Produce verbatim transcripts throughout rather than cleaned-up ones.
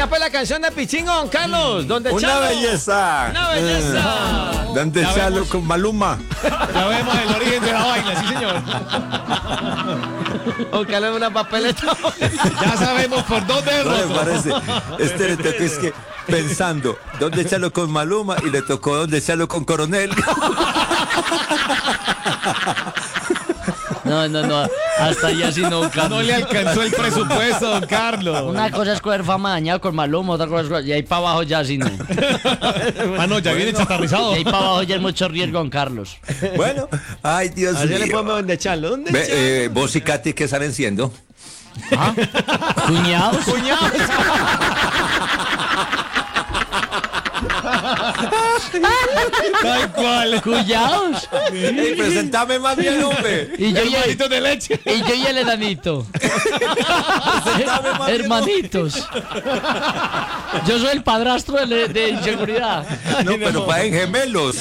Oiga, pues la canción de Pichingo, don Carlos. ¿Dónde Una Chalo? belleza. Una belleza. ¿Dónde Ya Chalo vemos. con Maluma? Ya vemos el origen de la vaina, sí, señor. Don Carlos es una papeleta. Ya sabemos por dónde es No me roto. parece. Este le tocó, es que pensando, ¿dónde Chalo con Maluma? Y le tocó ¿dónde Chalo con Coronel? No, no, no. Hasta allá sí no, Carlos. No le alcanzó el presupuesto, don Carlos. Una cosa es coger fama dañado con Maluma, otra cosa es coger... Y ahí para abajo ya sí no. Ah, no, ya viene chatarrizado. Y ahí para abajo ya es mucho riesgo, don Carlos. Bueno, ay Dios Así le mío. ponemos donde Chalo. ¿Dónde Ve, Chalo? eh, vos y Katy, ¿qué salen siendo? ¿Ah? ¿Cuñados? Cuñados. Tal cual. ¿Cuñados? Ey, presentame más bien, hombre. Y yo y el, Hermanito de leche. y yo y el enanito. Presentame más bien, Hermanitos. Yo soy el padrastro de, de inseguridad. No, pero paguen gemelos.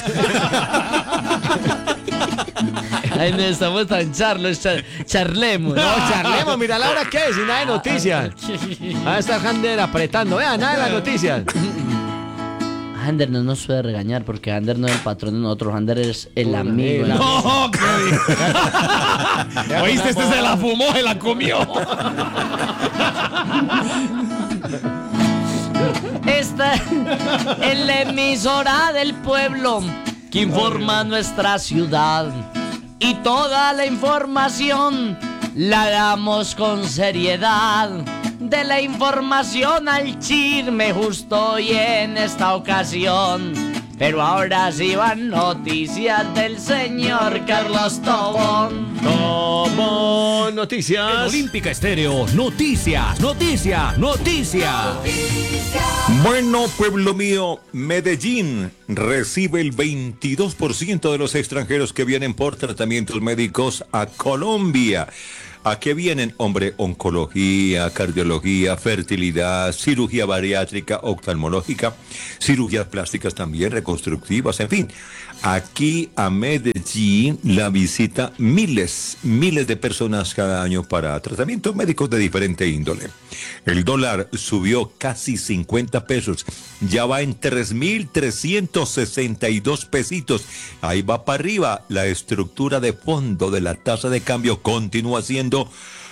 Ay, no estamos tan charlos, char- charlemos. No, charlemos, mira la hora que es y nada de noticias. Ah, está Ander apretando. Vea, nada de las noticias. Ander no nos puede regañar porque Ander no es el patrón de nosotros, Ander es el amigo. el amigo. No, ¿qué dijo? Oíste, este se la fumó, se la comió. Esta es la emisora del pueblo que informa nuestra ciudad y toda la información la damos con seriedad. De la información al chisme justo y en esta ocasión. Pero ahora sí van noticias del señor Carlos Tobón. Como En noticias. Olímpica Estéreo, noticias, noticias, noticias. Bueno, pueblo mío, Medellín recibe el veintidós por ciento de los extranjeros que vienen por tratamientos médicos a Colombia. ¿A qué vienen? Hombre, oncología, cardiología, fertilidad, cirugía bariátrica, oftalmológica, cirugías plásticas también, reconstructivas, en fin. Aquí a Medellín la visita miles, miles de personas cada año para tratamientos médicos de diferente índole. El dólar subió casi cincuenta pesos, ya va en tres mil trescientos sesenta y dos pesitos. Ahí va para arriba. La estructura de fondo de la tasa de cambio continúa siendo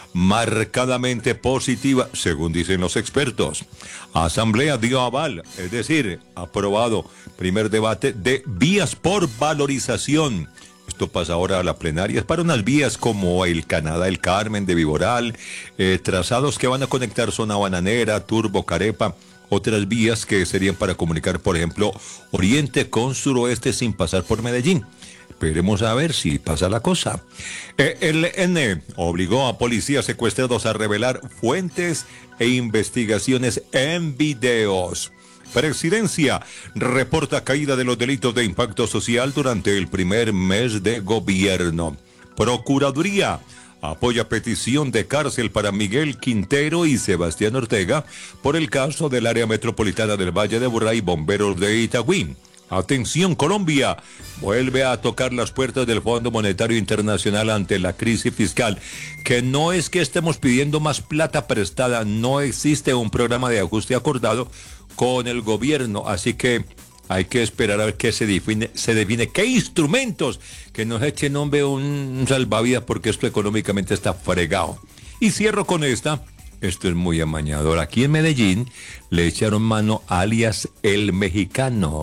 marcadamente positiva, según dicen los expertos. Asamblea dio aval, es decir, aprobado primer debate de vías por valorización. Esto pasa ahora a la plenaria. Es para unas vías como el Canadá, el Carmen de Viboral, eh, trazados que van a conectar zona bananera, Turbo, Carepa. Otras vías que serían para comunicar, por ejemplo, oriente con suroeste sin pasar por Medellín. Esperemos a ver si pasa la cosa. E L N obligó a policías secuestrados a revelar fuentes e investigaciones en videos. Presidencia reporta caída de los delitos de impacto social durante el primer mes de gobierno. Procuraduría apoya petición de cárcel para Miguel Quintero y Sebastián Ortega por el caso del área metropolitana del Valle de Aburrá y bomberos de Itagüí. Atención, Colombia vuelve a tocar las puertas del Fondo Monetario Internacional ante la crisis fiscal, que no es que estemos pidiendo más plata prestada, no existe un programa de ajuste acordado con el gobierno, así que hay que esperar a ver qué se define, se define qué instrumentos, que nos echen hombre un salvavidas porque esto económicamente está fregado. Y cierro con esta. Esto es muy amañador. Aquí en Medellín le echaron mano a alias El Mexicano,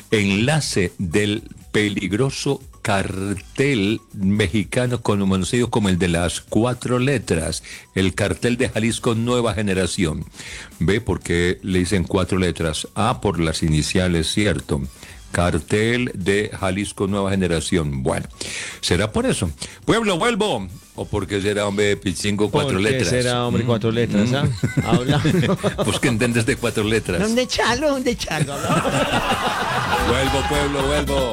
enlace del peligroso cartel mexicano conocido como el de las cuatro letras, el cartel de Jalisco Nueva Generación. ¿Ve por qué le dicen cuatro letras? Ah, por las iniciales, cierto. Cartel de Jalisco Nueva Generación. Bueno, será por eso. Pueblo, vuelvo. ¿O porque será, hombre, Pichingo, cuatro ¿Por qué letras? será, hombre, cuatro letras, ah? Hablando. Pues que entiendes de cuatro letras. ¿Dónde Chalo? ¿Dónde Chalo? Vuelvo, pueblo, vuelvo.